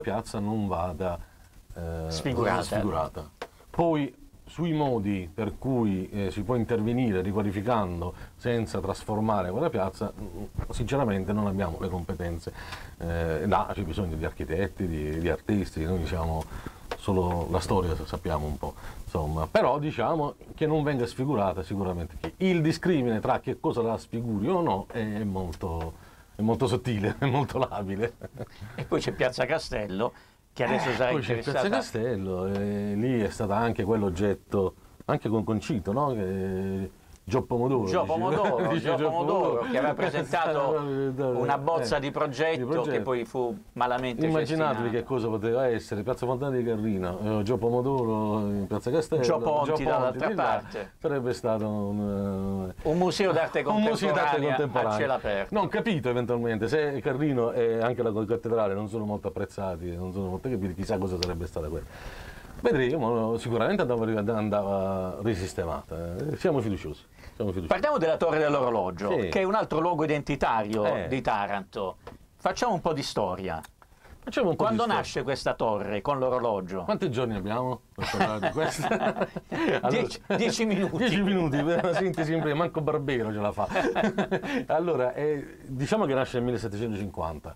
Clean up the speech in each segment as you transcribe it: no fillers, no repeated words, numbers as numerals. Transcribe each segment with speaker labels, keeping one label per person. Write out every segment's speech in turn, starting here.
Speaker 1: piazza non vada
Speaker 2: sfigurata.
Speaker 1: Poi sui modi per cui si può intervenire riqualificando senza trasformare quella piazza, sinceramente non abbiamo le competenze. Là c'è bisogno di architetti, di artisti, noi siamo solo la storia, sappiamo un po', insomma. Però diciamo che non venga sfigurata sicuramente. Il discrimine tra che cosa la sfiguri o no è molto sottile, è molto labile.
Speaker 2: E poi c'è Piazza Castello, che adesso sarà
Speaker 1: poi c'è
Speaker 2: interessata.
Speaker 1: Piazza Castello, lì è stata anche quell'oggetto, anche con Concito, no? Gio Pomodoro,
Speaker 2: Gio Pomodoro,
Speaker 1: dice
Speaker 2: Gio Pomodoro, che aveva presentato una bozza di progetto che poi fu malamente
Speaker 1: Immaginatevi
Speaker 2: cestinato.
Speaker 1: che cosa poteva essere Piazza Fontana di Carrino, Gio Pomodoro in Piazza Castello,
Speaker 2: Gio Ponti dall'altra
Speaker 1: di là.
Speaker 2: parte.
Speaker 1: Sarebbe stato un
Speaker 2: museo d'arte contemporanea a cielo aperto.
Speaker 1: Non capito eventualmente, se Carrino e anche la cattedrale non sono molto apprezzati, non sono molto capiti, chissà cosa sarebbe stata quella. Vedremo, sicuramente andava risistemata, siamo fiduciosi.
Speaker 2: Parliamo della Torre dell'Orologio,
Speaker 1: sì,
Speaker 2: che è un altro luogo identitario di Taranto. Facciamo un po' di storia. Quando nasce questa torre con l'orologio?
Speaker 1: Quanti giorni abbiamo per parlare di questo?
Speaker 2: Allora, 10 minuti.
Speaker 1: 10 minuti, per una sintesi, manco Barbero ce la fa. Allora, diciamo che nasce nel 1750,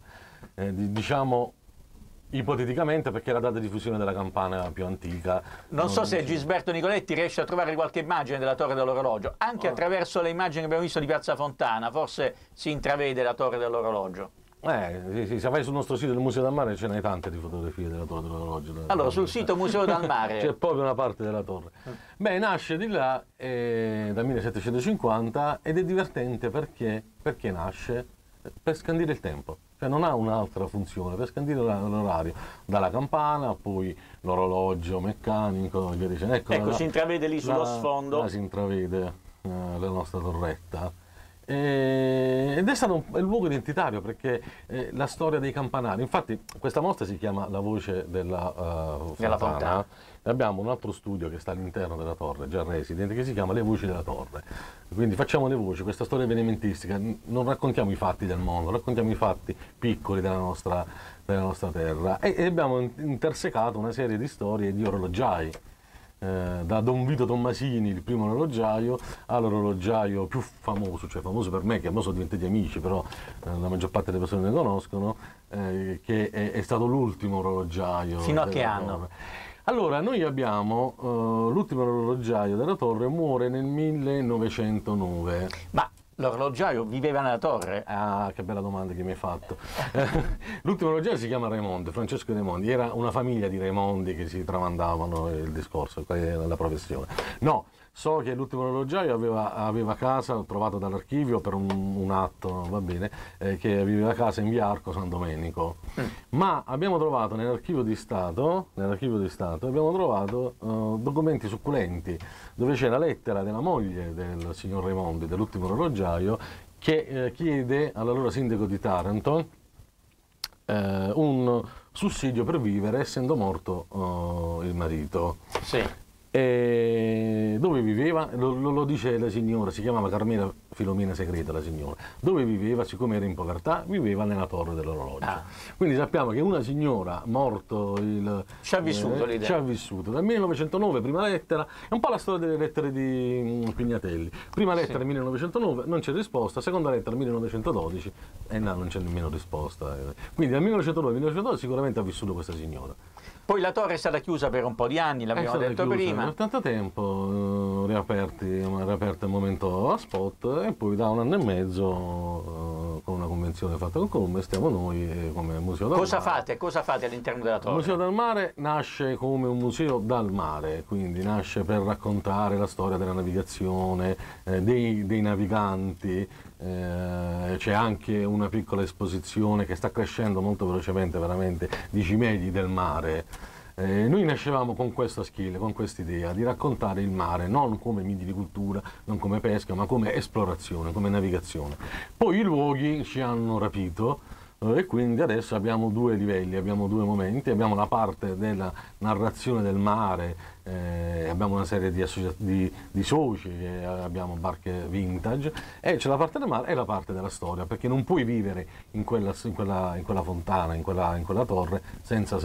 Speaker 1: diciamo ipoteticamente perché è la data di fusione della campana più antica.
Speaker 2: Non so se Gisberto Nicoletti riesce a trovare qualche immagine della Torre dell'Orologio, anche attraverso le immagini che abbiamo visto di Piazza Fontana, forse si intravede la Torre dell'Orologio.
Speaker 1: Sì, se vai sul nostro sito del Museo del Mare ce n'hai tante di fotografie della Torre dell'Orologio.
Speaker 2: Allora, sul sito Museo del Mare
Speaker 1: c'è proprio una parte della torre. Beh, nasce di là dal 1750 ed è divertente perché nasce per scandire il tempo. Cioè non ha un'altra funzione, per scandire l'orario, dalla campana, poi l'orologio meccanico, e via dicendo.
Speaker 2: Ecco, si intravede lì sullo sfondo.
Speaker 1: Là si intravede la nostra torretta. Ed è stato il luogo identitario perché la storia dei campanari, infatti questa mostra si chiama La voce della Fontana. Abbiamo un altro studio che sta all'interno della torre, già resident, che si chiama Le voci della torre. Quindi facciamo le voci, questa storia avvenimentistica, non raccontiamo i fatti del mondo, raccontiamo i fatti piccoli della nostra terra e abbiamo intersecato una serie di storie di orologiai. Da Don Vito Tommasini, il primo orologiaio, all'orologiaio più famoso, cioè famoso per me, che mo sono diventati amici, però la maggior parte delle persone ne conoscono, che è stato l'ultimo orologiaio.
Speaker 2: Fino a che anno?
Speaker 1: Torre. Allora, noi abbiamo l'ultimo orologiaio della torre muore nel 1909.
Speaker 2: Ma l'orologiaio viveva nella torre?
Speaker 1: Ah, che bella domanda che mi hai fatto. L'ultimo orologiaio si chiama Raimondi, Francesco Raimondi. Era una famiglia di Raimondi che si tramandavano il discorso, la professione. No, so che l'ultimo orologiaio aveva casa, trovato dall'archivio per un atto, va bene, che viveva a casa in via Arco San Domenico. Ma abbiamo trovato nell'archivio di Stato, abbiamo trovato documenti succulenti, dove c'è la lettera della moglie del signor Raimondi, dell'ultimo orologiaio, che chiede all'allora sindaco di Taranto un sussidio per vivere, essendo morto il marito.
Speaker 2: Sì.
Speaker 1: Dove viveva? Lo dice la signora, si chiamava Carmela Filomena Segreta la signora. Dove viveva? Siccome era in povertà, viveva nella torre dell'orologio. Quindi sappiamo che una signora, morto
Speaker 2: ci ha vissuto l'idea.
Speaker 1: Ci ha vissuto. Dal 1909, prima lettera, è un po' la storia delle lettere di Pignatelli. Prima lettera 1909, non c'è risposta, seconda lettera 1912, e no, non c'è nemmeno risposta. Quindi dal 1909 al 1912 sicuramente ha vissuto questa signora.
Speaker 2: Poi la torre è stata chiusa per un po' di anni, l'abbiamo detto prima.
Speaker 1: Per tanto tempo, riaperta al momento a spot, e poi da un anno e mezzo, con una convenzione fatta con Colombo, stiamo noi come Museo del Mare.
Speaker 2: Cosa fate all'interno della torre?
Speaker 1: Il Museo del Mare nasce come un museo dal mare, quindi nasce per raccontare la storia della navigazione, dei naviganti. C'è anche una piccola esposizione che sta crescendo molto velocemente, veramente, di cimeli del mare. Noi nascevamo con questa skill, con questa idea di raccontare il mare non come mitilicoltura, non come pesca, ma come esplorazione, come navigazione. Poi i luoghi ci hanno rapito, E quindi adesso abbiamo due livelli, abbiamo due momenti, abbiamo la parte della narrazione del mare, abbiamo una serie di soci, abbiamo barche vintage, e c'è la parte del mare e la parte della storia, perché non puoi vivere in quella fontana, in quella torre senza